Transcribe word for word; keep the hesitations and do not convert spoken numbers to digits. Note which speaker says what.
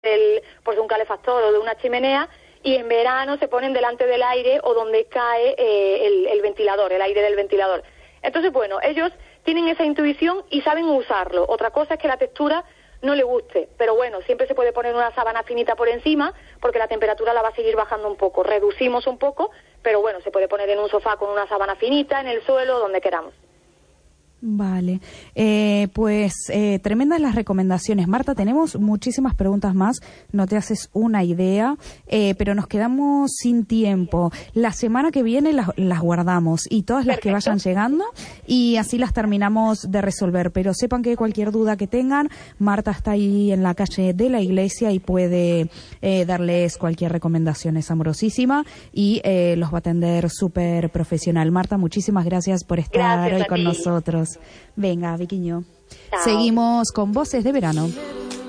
Speaker 1: del, pues de un calefactor o de una chimenea, y en verano se ponen delante del aire o donde cae eh, el, el ventilador, el aire del ventilador. Entonces, bueno, ellos tienen esa intuición y saben usarlo. Otra cosa es que la textura no le guste, pero bueno, siempre se puede poner una sábana finita por encima porque la temperatura la va a seguir bajando un poco. Reducimos un poco, pero bueno, se puede poner en un sofá con una sábana finita, en el suelo, donde queramos.
Speaker 2: Vale, eh, pues eh, tremendas las recomendaciones. Marta, tenemos muchísimas preguntas más, no te haces una idea, eh, pero nos quedamos sin tiempo. La semana que viene las, las guardamos y todas las Perfecto. Que vayan llegando y así las terminamos de resolver, pero sepan que cualquier duda que tengan, Marta está ahí en la calle de la iglesia y puede eh, darles cualquier recomendación, es amorosísima y eh, los va a atender súper profesional. Marta, muchísimas gracias por estar
Speaker 1: gracias
Speaker 2: hoy con nosotros. Venga, Viquiño.
Speaker 1: Chao.
Speaker 2: Seguimos con Voces de Verano.